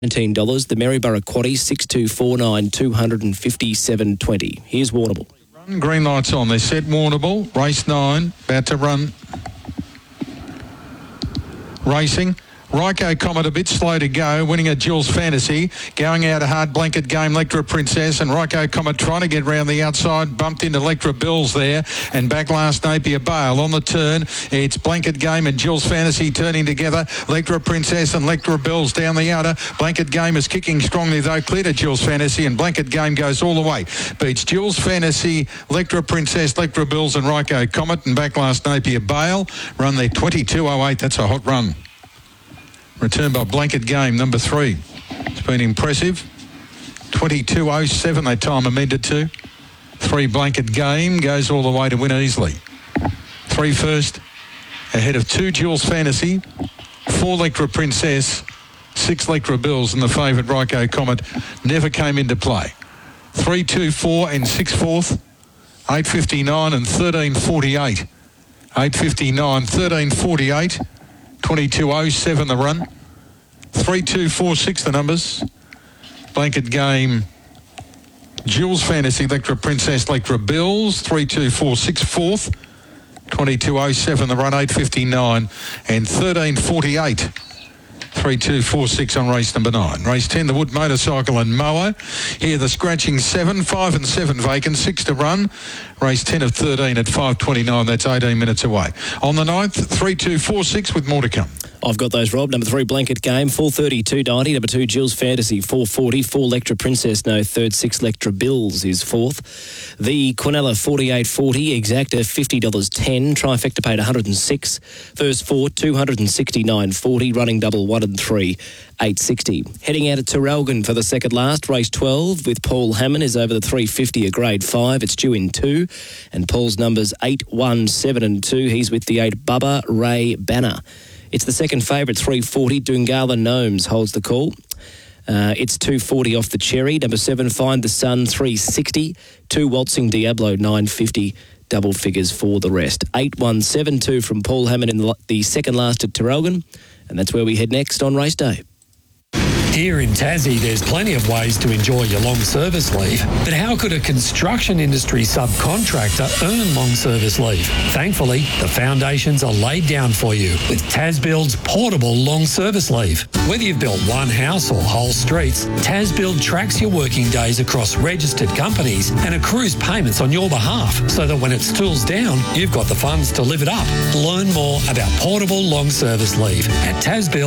$19. The Maryborough Quaddie, 6249, 257.20. Here's Warrnambool. Green lights on. They're set Warrnambool. Race 9, about to run. Racing. Ryko Comet a bit slow to go, winning at Jules Fantasy. Going out a hard blanket game, Electra Princess, and Ryko Comet trying to get round the outside, bumped into Electra Bills there, and back last Napier Bale. On the turn, it's blanket game and Jules Fantasy turning together. Electra Princess and Electra Bills down the outer. Blanket game is kicking strongly though, clear to Jules Fantasy, and blanket game goes all the way. Beats Jules Fantasy, Electra Princess, Electra Bills and Ryko Comet, and back last Napier Bale. Run there 22.08, that's a hot run. Returned by Blanket Game, number 3. It's been impressive. 22.07 that time amended to. 3 Blanket Game goes all the way to win easily. 3 first, ahead of 2 Jules Fantasy, 4 Electra Princess, 6 Electra Bills, and the favourite Ryko Comet never came into play. 3, 2, 4 and 6 fourth, 8.59 and 13.48. 8.59, 13.48. 22.07 the run. 3, 2, 4, 6 the numbers. Blanket Game, Jules Fantasy, Electra Princess, Electra Bills. 3, 2, 4, 6 fourth. 22.07 the run. 8.59 and 13.48. 3, 2, 4, 6 on race number 9. Race 10, the Wood Motorcycle and Mower. Here the scratching 7, 5 and 7 vacant, 6 to run. Race 10 of 13 at 5.29. That's 18 minutes away. On the 9th, 3, 2, 4, 6 with more to come. I've got those, Rob. Number 3, Blanket Game, 4.30, 2.90. Number 2, Jules Fantasy, 4.40. 4, Electra Princess, no third. 6, Electra Bills is 4th. The Quinella, 48.40. Exacta, $50.10. Trifecta paid 106. First 4, 269.40. Running double 1 and 3, 8.60. Heading out at Terrelgan for the second last. Race 12 with Paul Hammond is over the 350, a grade 5. It's due in 2. And Paul's numbers 8, 1, 7 and 2. He's with the 8, Bubba Ray Banner. It's the second favourite, 3.40. Dungala Gnomes holds the call. It's 2.40 off the Cherry. Number 7, Find the Sun, 3.60. 2, Waltzing Diablo, 9.50. Double figures for the rest. 8.172 from Paul Hammond in the second last at Terrelgan. And that's where we head next on race day. Here in Tassie, there's plenty of ways to enjoy your long service leave. But how could a construction industry subcontractor earn long service leave? Thankfully, the foundations are laid down for you with TasBuild's portable long service leave. Whether you've built one house or whole streets, TasBuild tracks your working days across registered companies and accrues payments on your behalf so that when it's tools down, you've got the funds to live it up. Learn more about portable long service leave at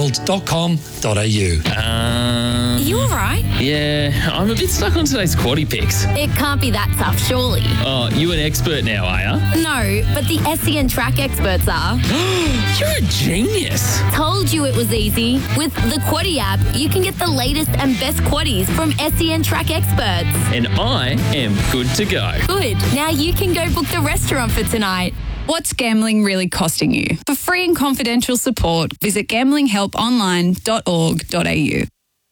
tasbuild.com.au. Are you all right? Yeah, I'm a bit stuck on today's quaddie picks. It can't be that tough, surely. Oh, you an expert now, are ya? No, but the SEN track experts are. You're a genius. Told you it was easy. With the Quaddie app, you can get the latest and best quaddies from SEN track experts. And I am good to go. Good. Now you can go book the restaurant for tonight. What's gambling really costing you? For free and confidential support, visit gamblinghelponline.org.au.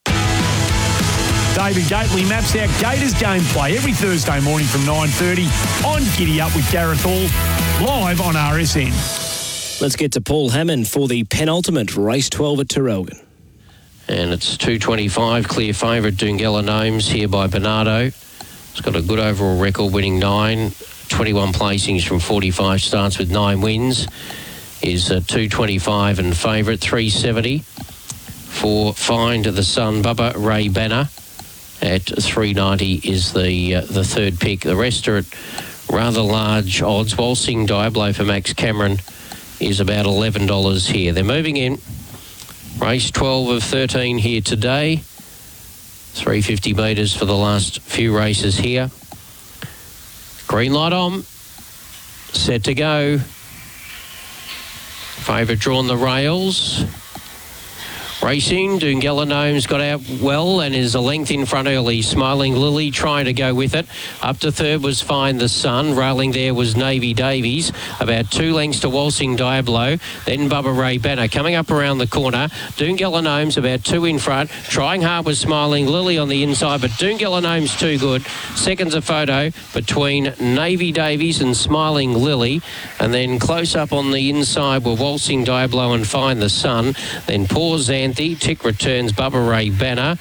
David Gately maps out Gators gameplay every Thursday morning from 9:30 on Giddy Up with Gareth Hall, live on RSN. Let's get to Paul Hammond for the penultimate race 12 at Terrelgan. And it's 2.25, clear favourite Dungala Gnomes here by Bernardo. It's got a good overall record, winning 9, 21 placings from 45 starts with 9 wins. Is 2.25 and favourite, 3.70 for Find the Sun, Bubba Ray Banner. At 3.90 is the third pick. The rest are at rather large odds. Waltzing Diablo for Max Cameron is about $11 here. They're moving in. Race 12 of 13 here today. 350 metres for the last few races here. Green light on. Set to go. Favourite drawn the rails. Racing, Dungala Gnomes got out well and is a length in front early. Smiling Lily trying to go with it. Up to third was Find the Sun. Railing there was Navy Davies. About 2 lengths to Waltzing Diablo. Then Bubba Ray Banner coming up around the corner. Dungala Gnomes about 2 in front. Trying hard was Smiling Lily on the inside, but Dungala Gnomes too good. Second's a photo between Navy Davies and Smiling Lily. And then close up on the inside were Waltzing Diablo and Find the Sun. Then Paw Xanthi. Tick returns Bubba Ray Banner.